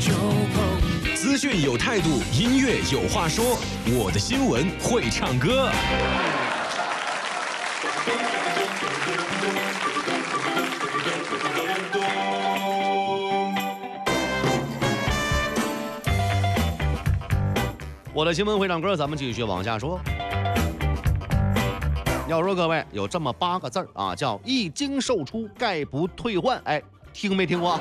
资讯有态度，音乐有话说，我的新闻会唱歌。我的新闻会唱歌，咱们继续往下说。要说各位有这么8个字儿啊，叫一经售出概不退换，哎，听没听过？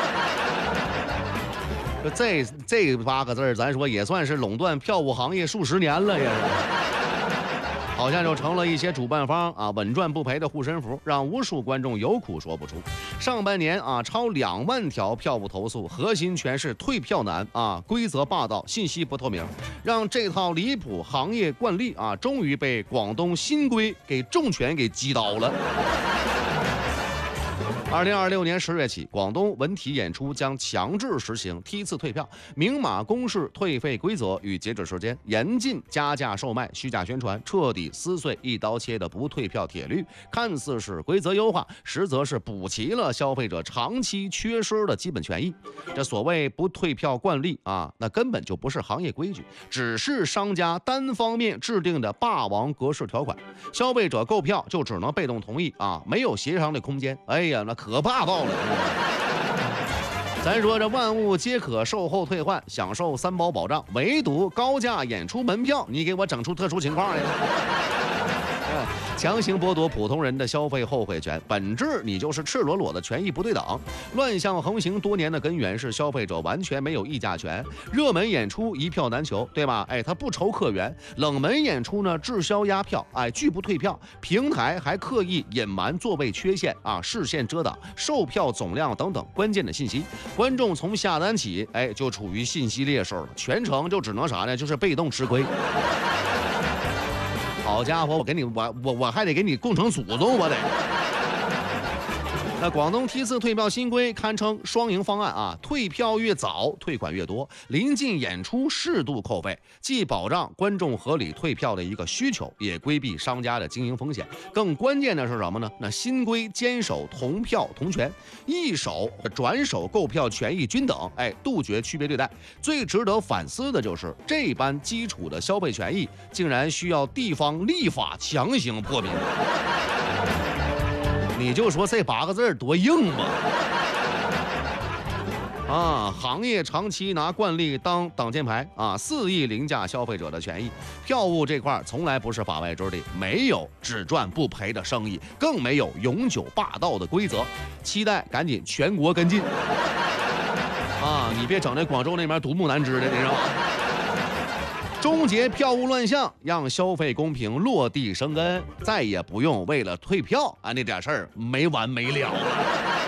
这8个字儿，咱说也算是垄断票务行业数十年了，也是。好像就成了一些主办方啊稳赚不赔的护身符，让无数观众有苦说不出。上半年啊，超2万条票务投诉，核心全是退票难啊，规则霸道，信息不透明，让这套离谱行业惯例啊，终于被广东新规给重拳给击倒了。2026年10月起，广东文体演出将强制实行梯次退票，明码公示退费规则与截止时间，严禁加价售卖、虚假宣传，彻底撕碎一刀切的不退票铁律。看似是规则优化，实则是补齐了消费者长期缺失的基本权益。这所谓不退票惯例啊，那根本就不是行业规矩，只是商家单方面制定的霸王格式条款。消费者购票就只能被动同意啊，没有协商的空间。哎呀，那可霸道了。咱说这万物皆可售后退换，享受3包保障，唯独高价演出门票，你给我整出特殊情况来了。强行剥夺普通人的消费后悔权，本质你就是赤裸裸的权益不对等。乱象横行多年的根源是消费者完全没有议价权，热门演出一票难求，对吧？哎，他不愁客源，冷门演出呢滞销压票，哎，拒不退票，平台还刻意隐瞒座位缺陷啊，视线遮挡、售票总量等等关键的信息，观众从下单起，哎，就处于信息劣势了，全程就只能啥呢？就是被动吃亏。好家伙，我还得给你供成祖宗，我得。那广东梯次退票新规堪称双赢方案啊！退票越早，退款越多；临近演出适度扣费，既保障观众合理退票的一个需求，也规避商家的经营风险。更关键的是什么呢？那新规坚守同票同权，一手转手购票权益均等，哎，杜绝区别对待。最值得反思的就是这般基础的消费权益，竟然需要地方立法强行破灭。你就说这8个字多硬嘛！啊，行业长期拿惯例当挡箭牌啊，肆意凌驾消费者的权益。票务这块从来不是法外之地，没有只赚不赔的生意，更没有永久霸道的规则。期待赶紧全国跟进啊！你别整那广州那边独木难支的，你知道吗？终结票务乱象，让消费公平落地生根，再也不用为了退票啊那点事儿没完没了了。